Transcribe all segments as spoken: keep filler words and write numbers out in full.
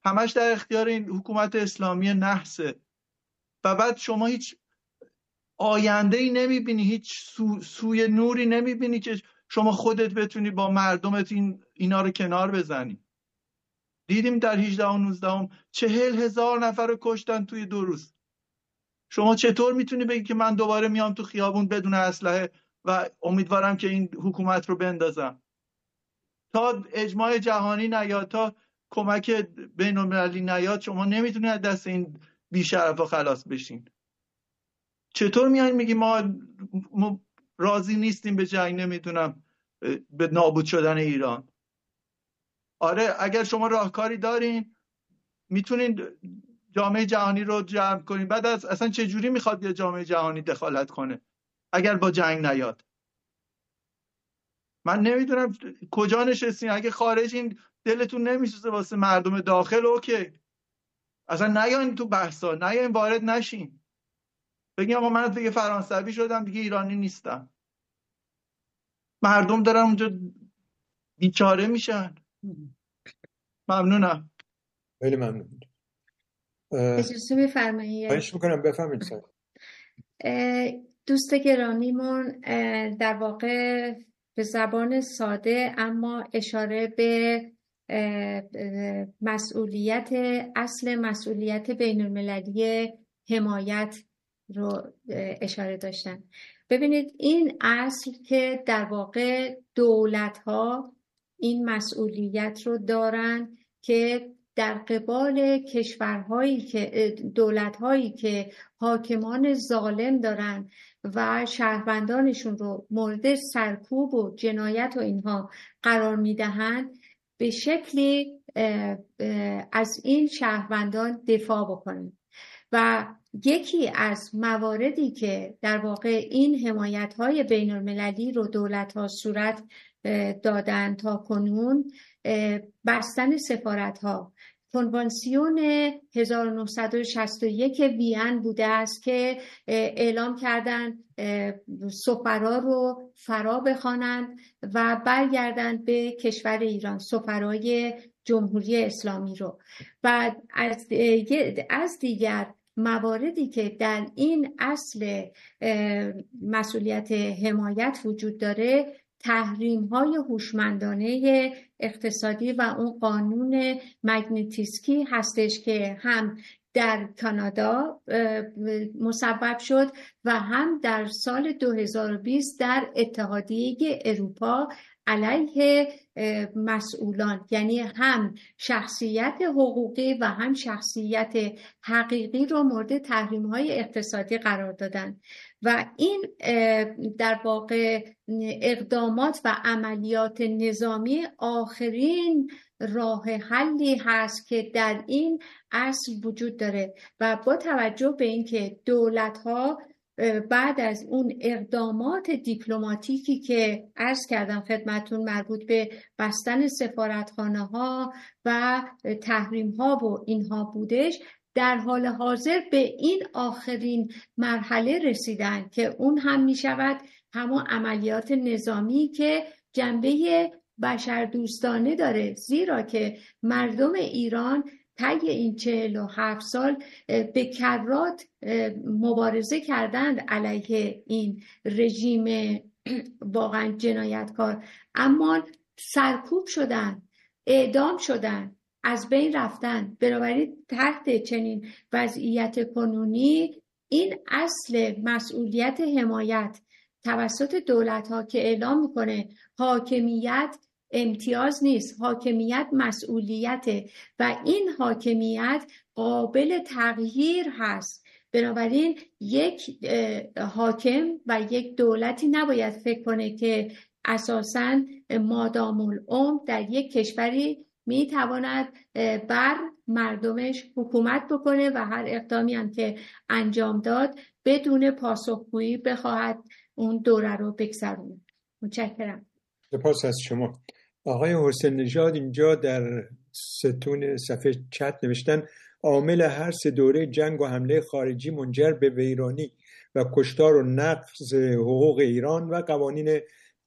همش در اختیار این حکومت اسلامی نحسه و بعد شما هیچ آینده ای نمیبینی، هیچ سو، سوی نوری نمیبینی که شما خودت بتونی با مردمت این اینا رو کنار بزنی. دیدیم در هجده و نوزده چهل هزار نفر رو کشتن توی دو روز. شما چطور میتونی بگی که من دوباره میام تو خیابون بدون اسلحه و امیدوارم که این حکومت رو بندازم؟ تا اجماع جهانی نیاد، تا کمک بین المللی نیاد، شما نمیتونید از دست این بی‌شرفا خلاص بشین. چطور میایین میگی ما, ما راضی نیستیم به جنگ، نمیدونم به نابود شدن ایران؟ آره اگر شما راهکاری دارین میتونین جامعه جهانی رو جمع کنین. بعد از اصلا چه جوری میخواد یه جامعه جهانی دخالت کنه اگر با جنگ نیاد؟ من نمیدونم کجا نشستین. اگه خارج این دلتون نمیسوزه واسه مردم داخل، اوکی، اصلا نیاین تو بحثا، نیاین وارد نشین. بگین آقا من دیگه فرانسوی شدم، دیگه ایرانی نیستم. مردم دارن اونجا بیچاره میشن. ممنونم. خیلی ممنون. اجازه میفرمایید؟ خواهش میکنم بفرمایید. دوست گرامیمون در واقع به زبان ساده اما اشاره به مسئولیت، اصل مسئولیت بین المللی حمایت رو اشاره داشتن. ببینید این اصل که در واقع دولت‌ها این مسئولیت رو دارن که در قبال کشورهایی که دولت‌هایی که حاکمان ظالم دارن و شهروندانشون رو مورد سرکوب و جنایت و اینها قرار میدهند، به شکلی از این شهروندان دفاع بکنن. و یکی از مواردی که در واقع این حمایت‌های بین المللی رو دولت‌ها صورت دادن تا کنون، بستن سفارت‌ها. کنوانسیون هزار و نهصد و شصت و یک وین بوده است که اعلام کردند سفرا رو فرا بخوانند و برگردند به کشور ایران، سفرای جمهوری اسلامی رو. و از از دیگر مواردی که در این اصل مسئولیت حمایت وجود داره، تحریم‌های هوشمندانه اقتصادی و اون قانون مگنیتسکی هستش که هم در کانادا مسبب شد و هم در سال دو هزار و بیست در اتحادیه اروپا علیه مسئولان، یعنی هم شخصیت حقوقی و هم شخصیت حقیقی رو مورد تحریم‌های اقتصادی قرار دادن. و این در واقع اقدامات و عملیات نظامی آخرین راه حلی هست که در این اصل وجود داره. و با توجه به اینکه دولت‌ها بعد از اون اقدامات دیپلماتیکی که عرض کردم خدمتون مربوط به بستن سفارتخانه‌ها و تحریم‌ها و اینها بودش، در حال حاضر به این آخرین مرحله رسیدن که اون هم می شود همون عملیات نظامی که جنبه بشردوستانه داره، زیرا که مردم ایران طی این چهل و هفت سال به کرات مبارزه کردند علیه این رژیم واقعا جنایتکار، اما سرکوب شدن، اعدام شدن، از بین رفتن. بنابراین تحت چنین وضعیت کنونی این اصل مسئولیت حمایت توسط دولت‌ها که اعلام میکنه حاکمیت امتیاز نیست، حاکمیت مسئولیته و این حاکمیت قابل تغییر هست. بنابراین یک حاکم و یک دولتی نباید فکر کنه که اساساً مادام العمر در یک کشوری میتواند بر مردمش حکومت بکنه و هر اقدامی هم که انجام داد بدون پاسخگویی بخواهد اون دوره رو بگذرونه. متشکرم. سپاس از شما. آقای حسین نژاد اینجا در ستون صفحه چت نوشتن عامل هر سه دوره جنگ و حمله خارجی منجر به ویرانی و کشتار و نقض حقوق ایران و قوانین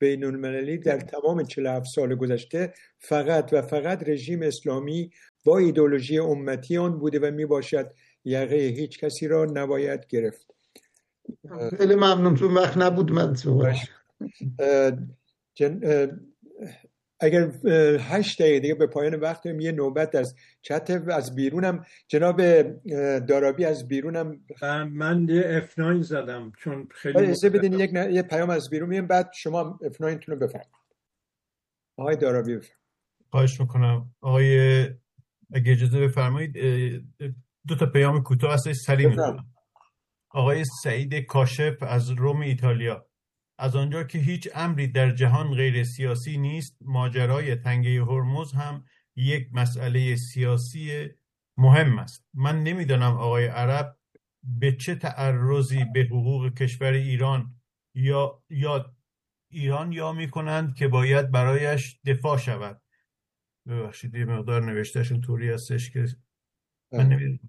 بین المللی در تمام چهل و هفت سال گذشته فقط و فقط رژیم اسلامی با ایدئولوژی امتی آن بوده و می باشد یقه هیچ کسی را نباید گرفت. خیلی ممنون، تو وقت نبود من صحبت جن... اگر هشت دقیقه دیگه به پایان وقت داریم، یه نوبت از چت از بیرونم جناب دارابی از بیرونم من یه اف نه زدم چون خیلی اجازه بدین یک ن... یه پیام از بیرون میگم بعد شما اف نه تون رو بفرمایید. آقای دارابی بفرمایید. خواهش میکنم آقای، اگه اجازه بفرمایید دو تا پیام کوتاه هستش سریع میکنم. آقای سعید کاشف از روم ایتالیا: از آنجا که هیچ امری در جهان غیر سیاسی نیست، ماجرای تنگه هرمز هم یک مسئله سیاسی مهم است. من نمیدانم آقای عرب به چه تعرضی به حقوق کشور ایران یا یا ایران یا میکنند که باید برایش دفاع شود. ببخشید یه مقدار نوشتهشون طوری هستش که من نمیدونم.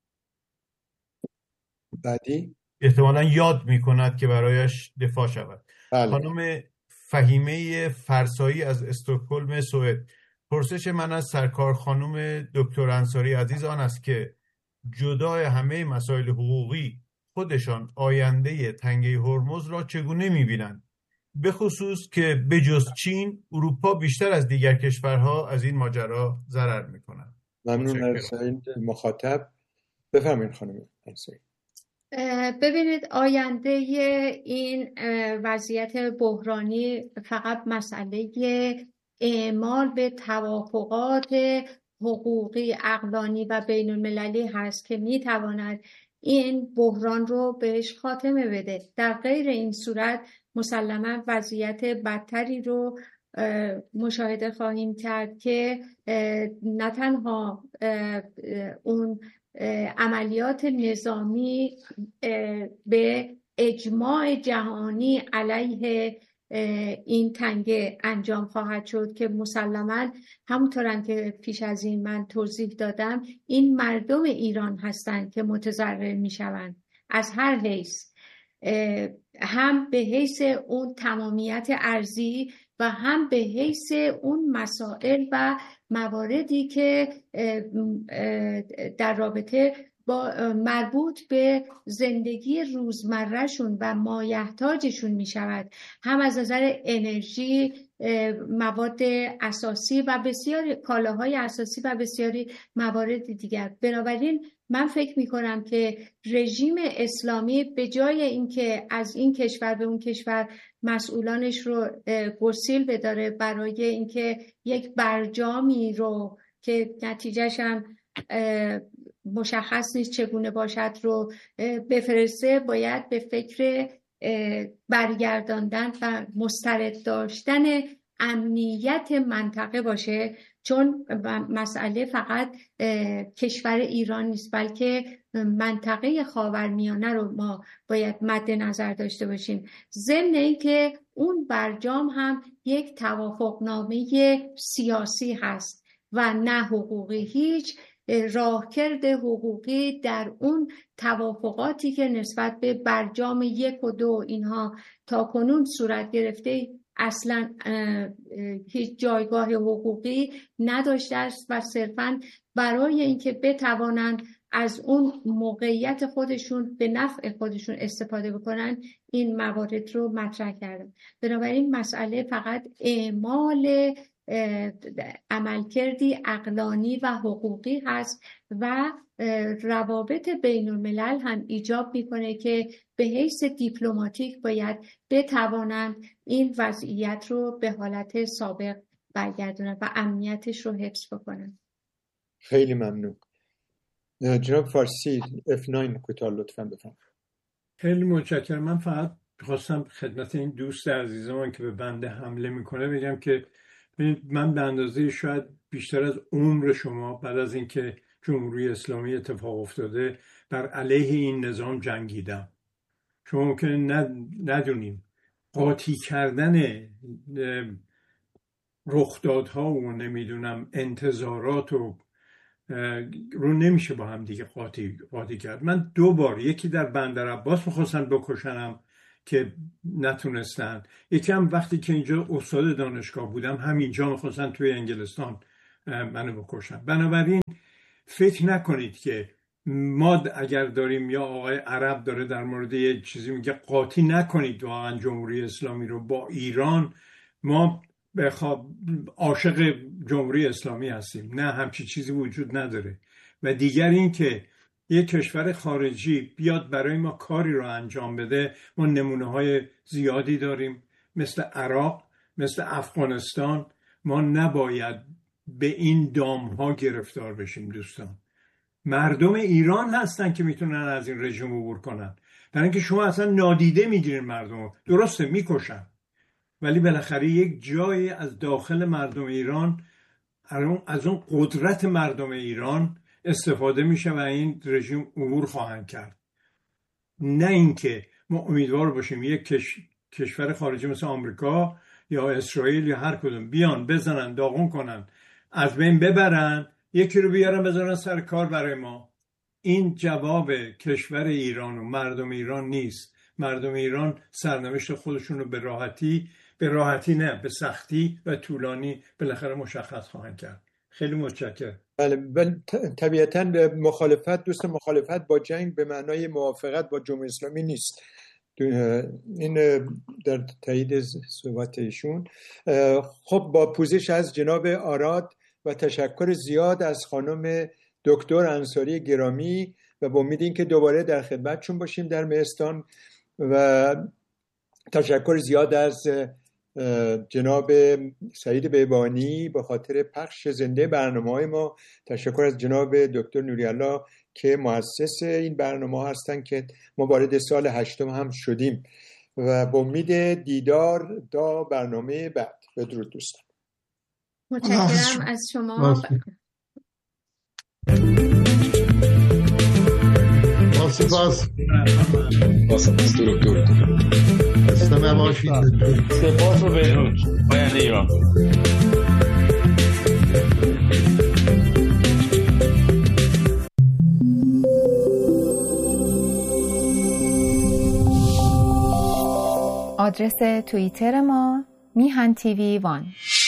بعدی احتمالاً یاد میکند که برایش دفاع شود. بله. خانم فهیمه فرسایی از استکهلم سوئد: پرسش من از سرکار خانم دکتر انصاری عزیز آن است که جدای همه مسائل حقوقی خودشان آینده تنگه هرمز را چگونه میبینند، به خصوص که بجز چین اروپا بیشتر از دیگر کشورها از این ماجرا ضرر میکنند. ممنون از مخاطب. بفرمایید خانم انصاری. ببینید آینده این وضعیت بحرانی فقط مسئله اعمال به توافقات حقوقی عقلانی و بین المللی هست که میتواند این بحران رو بهش خاتمه بده. در غیر این صورت مسلما وضعیت بدتری رو مشاهده خواهیم کرد که نه تنها اون عملیات نظامی به اجماع جهانی علیه این تنگه انجام خواهد شد که مسلماً همونطورم که پیش از این من توضیح دادم این مردم ایران هستند که متضرر می شوند از هر حیث، هم به حیث اون تمامیت ارضی و هم به حیث اون مسائل و مواردی که در رابطه با مربوط به زندگی روزمرهشون و مایحتاجشون می شود، هم از نظر انرژی، مواد اساسی و بسیاری کالاهای اساسی و بسیاری موارد دیگر. بنابراین من فکر می کنم که رژیم اسلامی به جای اینکه از این کشور به اون کشور مسئولانش رو گسیل بداره برای اینکه یک برجامی رو که نتیجهش هم مشخص نیست چگونه باشد رو بفرسته، باید به فکر برگرداندن و مسترد داشتن امنیت منطقه باشه، چون مسئله فقط کشور ایران نیست بلکه منطقه خاورمیانه رو ما باید مد نظر داشته باشیم. ضمن اینکه اون برجام هم یک توافقنامه سیاسی هست و نه حقوقی. هیچ راهکرد حقوقی در اون توافقاتی که نسبت به برجام یک و دو اینها تا کنون صورت گرفته اصلا هیچ جایگاه حقوقی نداشته است و صرفاً برای اینکه بتوانند از اون موقعیت خودشون به نفع خودشون استفاده بکنن این موارد رو مطرح کردن. بنابراین مسئله فقط اعمال عملکردی عقلانی و حقوقی هست و روابط بین الملل هم ایجاب میکنه که به حیث دیپلماتیک باید بتوانند این وضعیت رو به حالت سابق برگردونن و امنیتش رو حفظ بکنن. خیلی ممنون. جناب فارسی اف نه کوتاه لطفاً بفرمایید. خیلی متشکرم. من فقط خواستم خدمت این دوست عزیزمان که به بنده حمله میکنه بگم که من به اندازه شاید بیشتر از عمر شما بعد از اینکه جمهوری اسلامی اتفاق افتاده بر علیه این نظام جنگیدم. شما ممکنه ندونیم قاطی کردن رخدادها و نمیدونم انتظارات و رو نمیشه با هم دیگه قاطی قاطی کرد. من دو بار، یکی در بندر عباس میخواستن بکشنم، که نتونستن. یکم وقتی که اینجا استاد دانشگاه بودم همینجا میخواستن توی انگلستان منو بکشن. بنابراین فکر نکنید که ما اگر داریم یا آقای عرب داره در مورد یه چیزی میگه قاطی نکنید واقعا جمهوری اسلامی رو با ایران. ما بخواب عاشق جمهوری اسلامی هستیم، نه همچی چیزی وجود نداره. و دیگر این که یک کشور خارجی بیاد برای ما کاری رو انجام بده، ما نمونه های زیادی داریم مثل عراق، مثل افغانستان. ما نباید به این دام ها گرفتار بشیم دوستان. مردم ایران هستن که میتونن از این رژیم عبور کنن، برای اینکه شما اصلا نادیده میگیرین مردم. درسته میکشن، ولی بالاخره یک جایی از داخل مردم ایران، از اون قدرت مردم ایران استفاده میشه و این رژیم عبور خواهند کرد. نه اینکه ما امیدوار باشیم یک کش... کشور خارجی مثل آمریکا یا اسرائیل یا هر کدوم بیان بزنن داغون کنن از بین ببرن، یکی رو بیارن بذارن سر کار برای ما. این جواب کشور ایران و مردم ایران نیست. مردم ایران سرنوشت خودشون رو به راحتی به راحتی نه به سختی و طولانی بالاخره مشخص خواهند کرد. خیلی متشکرم. بله بله، طبیعتاً مخالفت دوست مخالفت با جنگ به معنای موافقت با جمهوری اسلامی نیست. این در تایید صحبت ایشون. خب با پوزش از جناب آراد و تشکر زیاد از خانم دکتر انصاری گرامی و با امید این که دوباره در خدمتشون باشیم در مهستان، و تشکر زیاد از جناب سعید بیبانی به خاطر پخش زنده برنامه‌های ما. تشکر از جناب دکتر نوری‌الله که مؤسس این برنامه هستن که ما وارد سال هشتم هم شدیم، و با امید دیدار تا برنامه بعد. بدرود دوستان. متشکرم از شما. سپاس. سپاس دکتر. خسته نباشید. سپاس و بدرود. پاینده ایران. آدرس توییتر ما میهن تیوی وان.